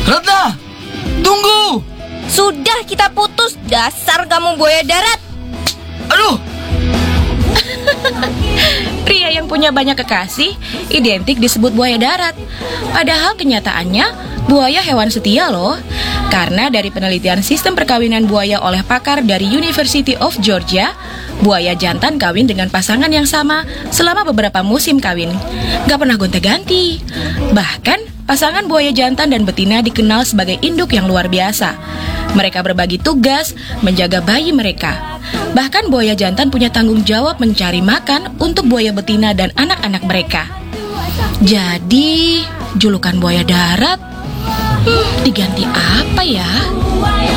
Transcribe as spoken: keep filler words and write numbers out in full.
Ratna, tunggu! Sudah, kita putus. Dasar kamu buaya darat. Aduh! Pria yang punya banyak kekasih identik disebut buaya darat. Padahal kenyataannya buaya hewan setia loh. Karena dari penelitian sistem perkawinan buaya oleh pakar dari University of Georgia, buaya jantan kawin dengan pasangan yang sama selama beberapa musim kawin. Gak pernah gonta-ganti. Bahkan pasangan buaya jantan dan betina dikenal sebagai induk yang luar biasa. Mereka berbagi tugas menjaga bayi mereka. Bahkan buaya jantan punya tanggung jawab mencari makan untuk buaya betina dan anak-anak mereka. Jadi, julukan buaya darat hmm, diganti apa ya?